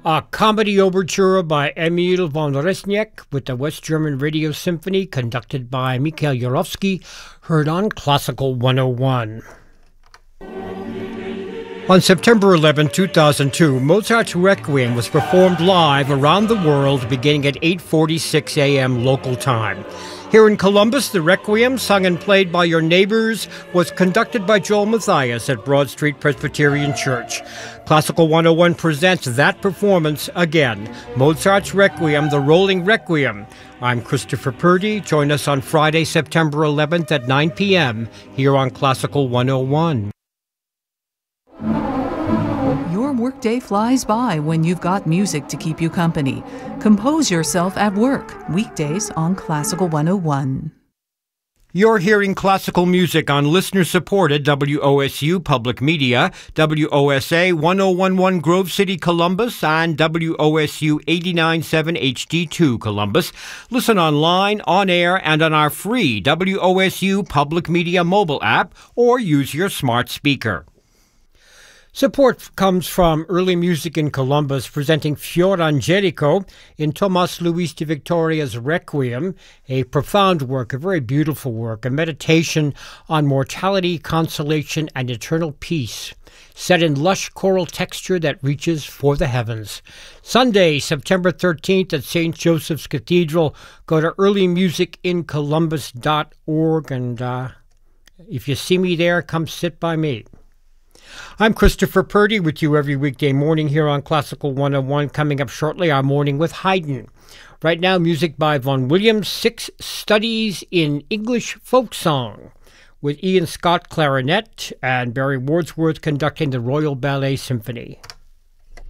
A comedy overture by Emil von Resnick with the West German Radio Symphony conducted by Mikhail Yurovsky, heard on Classical 101. On September 11, 2002, Mozart's Requiem was performed live around the world beginning at 8:46 a.m. local time. Here in Columbus, the Requiem, sung and played by your neighbors, was conducted by Joel Matthias at Broad Street Presbyterian Church. Classical 101 presents that performance again, Mozart's Requiem, the Rolling Requiem. I'm Christopher Purdy. Join us on Friday, September 11th at 9 p.m. here on Classical 101. Your workday flies by when you've got music to keep you company. Compose yourself at work, weekdays on Classical 101. You're hearing classical music on listener-supported WOSU Public Media, WOSA 1011 Grove City, Columbus, and WOSU 89.7 HD2 Columbus. Listen online, on air, and on our free WOSU Public Media mobile app, or use your smart speaker. Support comes from Early Music in Columbus, presenting Fior Angelico in Tomas Luis de Victoria's Requiem, a profound work, a very beautiful work, a meditation on mortality, consolation, and eternal peace, set in lush choral texture that reaches for the heavens. Sunday, September 13th at St. Joseph's Cathedral. Go to earlymusicincolumbus.org, and if you see me there, come sit by me. I'm Christopher Purdy with you every weekday morning here on Classical 101. Coming up shortly, our Morning with Haydn. Right now, music by Vaughan Williams, 6 Studies in English Folk Song, with Ian Scott clarinet and Barry Wordsworth conducting the Royal Ballet Symphony.